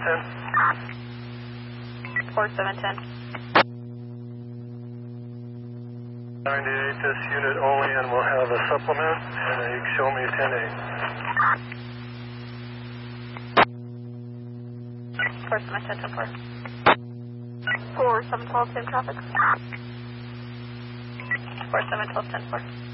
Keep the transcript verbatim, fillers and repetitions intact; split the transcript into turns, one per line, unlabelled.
ten.
four seven ten.
ninety-eight, this unit only, and we'll have a supplement, and a show me ten eight.
four seven ten ten four. four seven twelve, same traffic. four seven twelve ten four.